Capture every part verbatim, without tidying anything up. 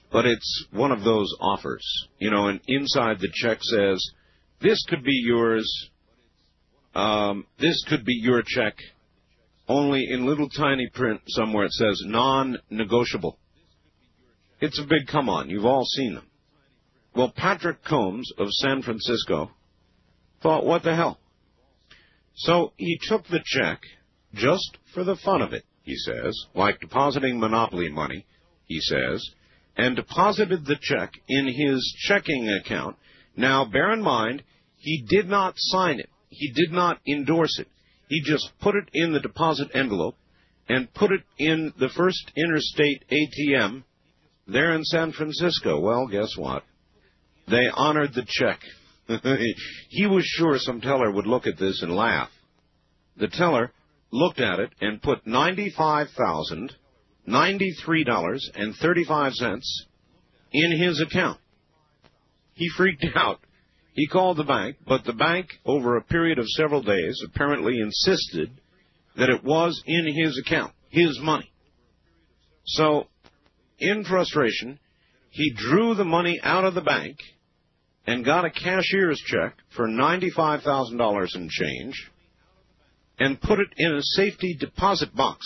but it's one of those offers. You know, and inside the check says, this could be yours, um, this could be your check, only in little tiny print somewhere it says non-negotiable. It's a big come-on. You've all seen them. Well, Patrick Combs of San Francisco thought, what the hell? So he took the check just for the fun of it, he says, like depositing Monopoly money, he says, and deposited the check in his checking account. Now, bear in mind, he did not sign it. He did not endorse it. He just put it in the deposit envelope and put it in the First Interstate A T M there in San Francisco. Well, guess what? They honored the check. He was sure some teller would look at this and laugh. The teller looked at it and put ninety-five thousand ninety-three dollars and thirty-five cents in his account. He freaked out. He called the bank, but the bank, over a period of several days, apparently insisted that it was in his account, his money. So, in frustration, he drew the money out of the bank and got a cashier's check for ninety-five thousand dollars and change and put it in a safety deposit box.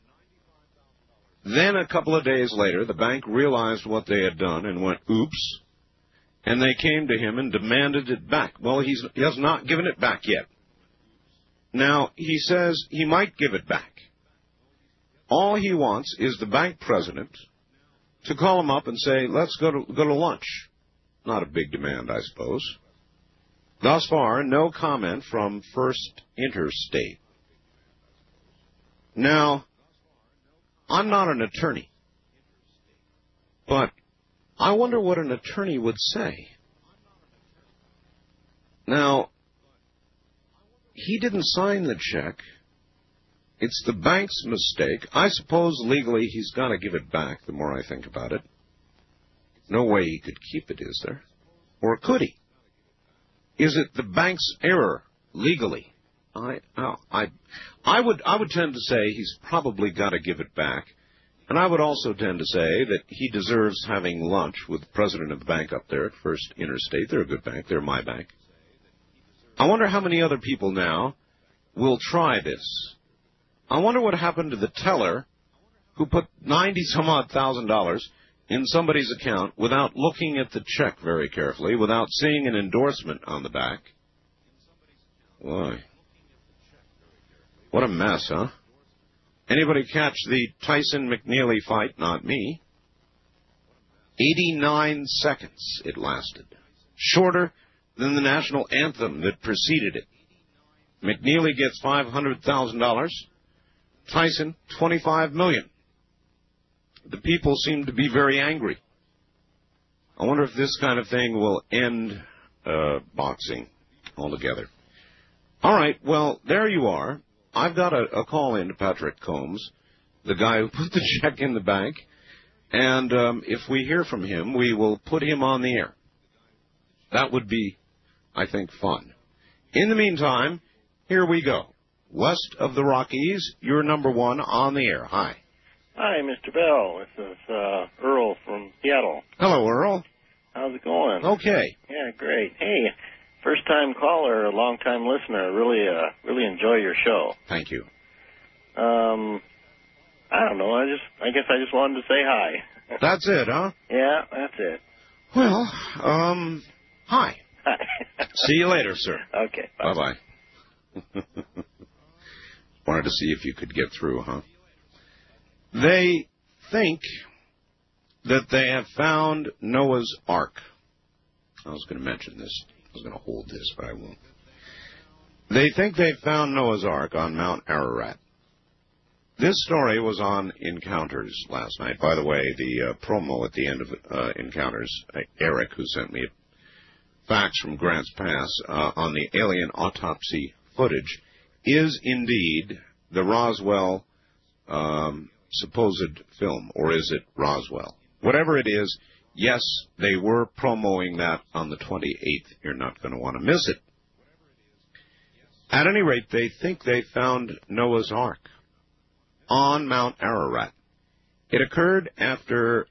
Then, a couple of days later, the bank realized what they had done and went, oops, and they came to him and demanded it back. Well, he's, he has not given it back yet. Now, he says he might give it back. All he wants is the bank president to call him up and say, let's go to, go to lunch. Not a big demand, I suppose. Thus far, no comment from First Interstate. Now, I'm not an attorney, but I wonder what an attorney would say. Now, he didn't sign the check. It's the bank's mistake. I suppose legally he's got to give it back, the more I think about it. No way he could keep it, is there? Or could he? Is it the bank's error, legally? I, I, I would, I would tend to say he's probably got to give it back. And I would also tend to say that he deserves having lunch with the president of the bank up there at First Interstate. They're a good bank. They're my bank. I wonder how many other people now will try this. I wonder what happened to the teller who put ninety-some-odd thousand dollars in somebody's account without looking at the check very carefully, without seeing an endorsement on the back. Boy. What a mess, huh? Anybody catch the Tyson-McNeely fight? Not me. eighty-nine seconds it lasted. Shorter than the national anthem that preceded it. McNeely gets five hundred thousand dollars. Tyson, twenty-five million dollars. The people seem to be very angry. I wonder if this kind of thing will end uh, boxing altogether. All right, well, there you are. I've got a, a call in to Patrick Combs, the guy who put the check in the bank, and um, if we hear from him, we will put him on the air. That would be, I think, fun. In the meantime, here we go. West of the Rockies, you're number one on the air. Hi. Hi, Mister Bell. This is uh, Earl from Seattle. Hello, Earl. How's it going? Okay. Yeah, great. Hey, first-time caller, long-time listener. Really, uh, really enjoy your show. Thank you. Um, I don't know. I just, I guess I just wanted to say hi. That's it, huh? Yeah, that's it. Well, um, hi. Hi. See you later, sir. Okay. Bye. Bye-bye. Wanted to see if you could get through, huh? They think that they have found Noah's Ark. I was going to mention this. I was going to hold this, but I won't. They think they've found Noah's Ark on Mount Ararat. This story was on Encounters last night. By the way, the uh, promo at the end of uh, Encounters, uh, Eric, who sent me a fax from Grants Pass uh, on the alien autopsy footage, is indeed the Roswell um, supposed film, or is it Roswell? Whatever it is, yes, they were promoting that on the twenty-eighth. You're not going to want to miss it. At any rate, they think they found Noah's Ark on Mount Ararat. It occurred after